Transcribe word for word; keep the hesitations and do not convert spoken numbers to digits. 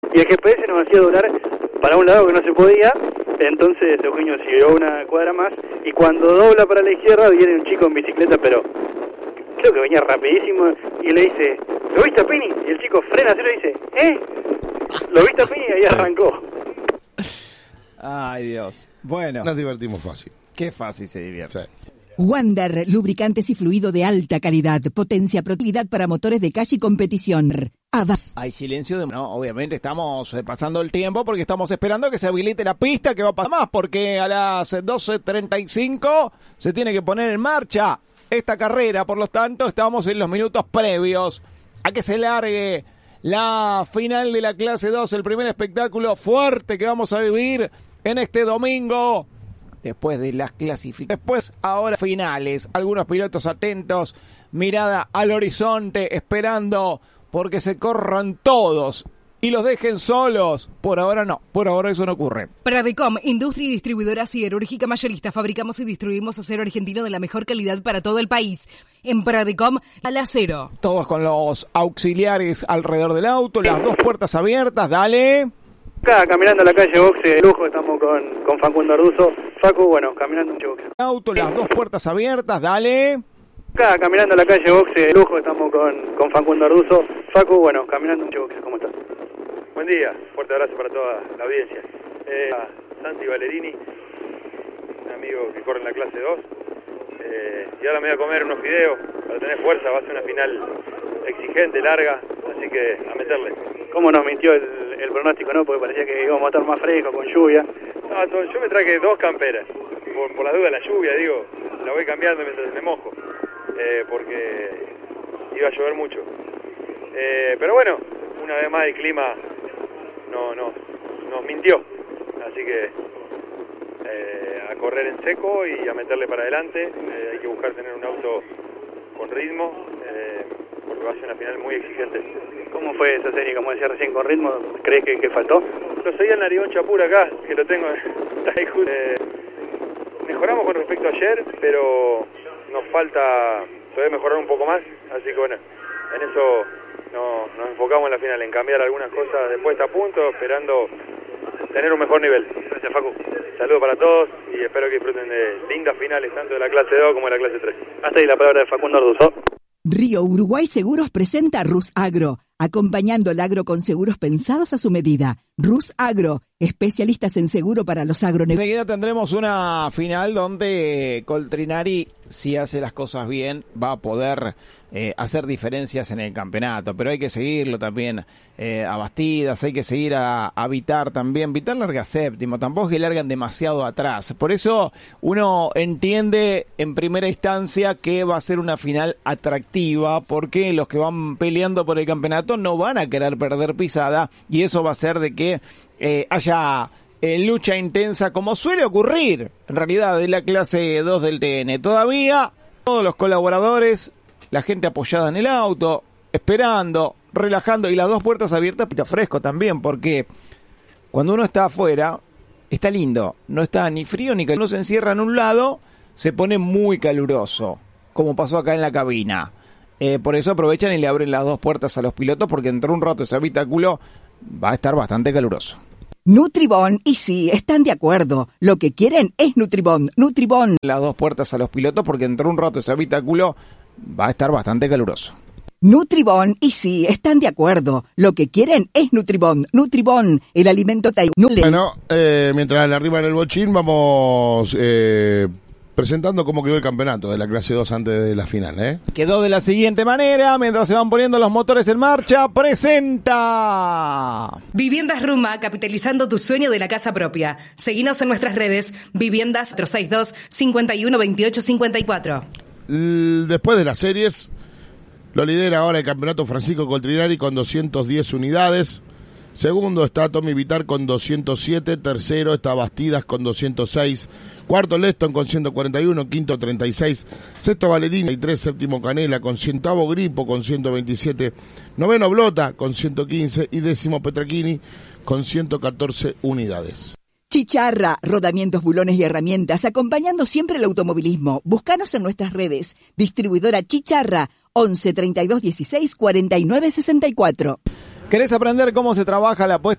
y el G P S nos hacía doblar para un lado que no se podía. Entonces Eugenio siguió una cuadra más y cuando dobla para la izquierda viene un chico en bicicleta, pero creo que venía rapidísimo, y le dice, ¿lo viste a Pini? Y el chico frena así y le dice, ¿eh? ¿Lo viste a Pini? Y ahí arrancó. Ay, Dios. Bueno. Nos divertimos fácil. Qué fácil se divierte. Sí. Wander, lubricantes y fluido de alta calidad, potencia, productividad para motores de calle y competición. Avas. Hay silencio de... No, obviamente estamos eh, pasando el tiempo porque estamos esperando que se habilite la pista, que va a pasar más, porque a las doce treinta y cinco se tiene que poner en marcha esta carrera. Por lo tanto, estamos en los minutos previos a que se largue la final de la clase dos, el primer espectáculo fuerte que vamos a vivir en este domingo. Después de las clasificaciones, después ahora finales, algunos pilotos atentos, mirada al horizonte, esperando porque se corran todos y los dejen solos. Por ahora no, por ahora eso no ocurre. Pradecom, industria y distribuidora siderúrgica mayorista, fabricamos y distribuimos acero argentino de la mejor calidad para todo el país. En Pradecom, al acero. Todos con los auxiliares alrededor del auto, las dos puertas abiertas, dale. Acá, caminando la calle Boxe de lujo, estamos con, con Facundo Arduzo. Facu, bueno, caminando un Boxe. Auto, las dos puertas abiertas, dale. Acá, caminando la calle Boxe de lujo, estamos con, con Facundo Arduzo. Facu, bueno, caminando un Boxe, ¿cómo estás? Buen día, fuerte abrazo para toda la audiencia. Eh, Santi Valerini, un amigo que corre en la clase dos. Eh, y ahora me voy a comer unos fideos para tener fuerza, va a ser una final exigente, larga, así que a meterle. ¿Cómo nos mintió el, el pronóstico, no? Porque parecía que íbamos a estar más frescos, con lluvia. No, yo me traje dos camperas, por, por la duda de la lluvia, digo, la voy cambiando mientras me mojo, eh, porque iba a llover mucho. Eh, pero bueno, una vez más el clima no, no, nos mintió, así que eh, a correr en seco y a meterle para adelante. Eh, hay que buscar tener un auto con ritmo, eh, porque va a ser una final muy exigente. ¿Cómo fue esa serie, como decía recién, con ritmo? ¿Crees que, que faltó? Lo seguía el narigón Chapur acá, que lo tengo. eh, mejoramos con respecto a ayer, pero nos falta todavía mejorar un poco más, así que bueno, en eso no, nos enfocamos en la final, en cambiar algunas cosas de puesta a punto, esperando tener un mejor nivel. Gracias, Facu. Saludos para todos y espero que disfruten de lindas finales, tanto de la clase dos como de la clase tres. Hasta ahí la palabra de Facundo Arduzo. Río Uruguay Seguros presenta Rus Agro, acompañando el agro con seguros pensados a su medida. Rus Agro, especialistas en seguro para los agronegocios. Enseguida tendremos una final donde Coltrinari, si hace las cosas bien, va a poder eh, hacer diferencias en el campeonato, pero hay que seguirlo también eh, a Bastidas, hay que seguir a, a Vitar también. Vitar larga séptimo, tampoco es que largan demasiado atrás, por eso uno entiende en primera instancia que va a ser una final atractiva, porque los que van peleando por el campeonato no van a querer perder pisada, y eso va a hacer de que eh, haya eh, lucha intensa, como suele ocurrir en realidad de la clase dos del T N. Todavía todos los colaboradores, la gente apoyada en el auto, esperando, relajando, y las dos puertas abiertas, pita fresco también, porque cuando uno está afuera está lindo, no está ni frío ni calor. Uno se encierra en un lado, se pone muy caluroso, como pasó acá en la cabina. Eh, por eso aprovechan y le abren las dos puertas a los pilotos, porque dentro de un rato ese habitáculo va a estar bastante caluroso. Nutribón, y sí, están de acuerdo. Lo que quieren es Nutribón. Nutribón. Las dos puertas a los pilotos, porque dentro de un rato ese habitáculo va a estar bastante caluroso. Nutribón, y sí, están de acuerdo. Lo que quieren es Nutribón. Nutribón, el alimento taiwanés. Bueno, eh, mientras le arriban el bochín, vamos eh, presentando cómo quedó el campeonato de la clase dos antes de la final, ¿eh? Quedó de la siguiente manera, mientras se van poniendo los motores en marcha, presenta Viviendas Ruma, capitalizando tu sueño de la casa propia. Seguinos en nuestras redes, Viviendas cuatro seis dos, cinco uno dos ocho cinco cuatro. Después de las series, lo lidera ahora el campeonato Francisco Coltrinari con doscientas diez unidades. Segundo está Tommy Vitar con doscientos siete. Tercero está Bastidas con doscientos seis. Cuarto Leston con ciento cuarenta y uno. Quinto treinta y seis. Sexto Valerini y tres. Séptimo Canela con cientavo Gripo con ciento veintisiete. Noveno Blota con ciento quince. Y décimo Petrachini con ciento catorce unidades. Chicharra, rodamientos, bulones y herramientas, acompañando siempre el automovilismo. Búscanos en nuestras redes. Distribuidora Chicharra, once treinta y dos dieciséis cuarenta y nueve sesenta y cuatro. ¿Querés aprender cómo se trabaja la puesta